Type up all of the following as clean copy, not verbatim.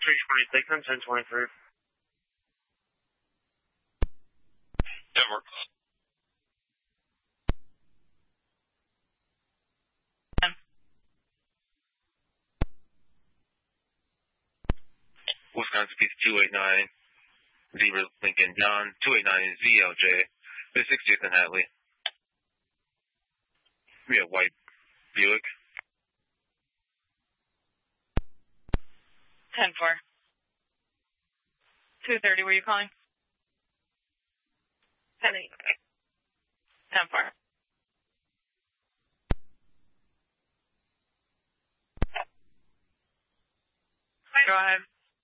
326 and 1023. Denver. Wisconsin Pizza 289, Zebra Lincoln John, 289 ZLJ, 60th and Hadley. We have white Buick. 10-4. 230, were you calling? 10-8. 10-4. Go ahead.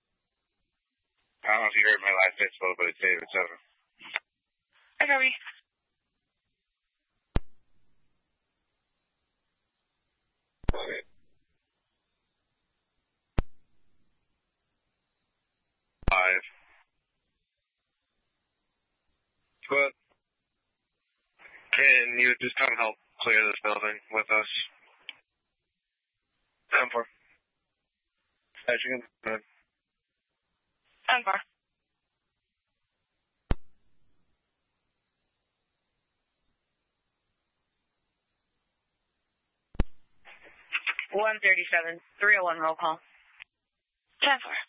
I don't know if you heard my last info, but it's David 7. Hi, Kirby. Five. But can you just come help clear this building with us? 10-4. Michigan. 10-4. $137. 301 roll call. 10-4.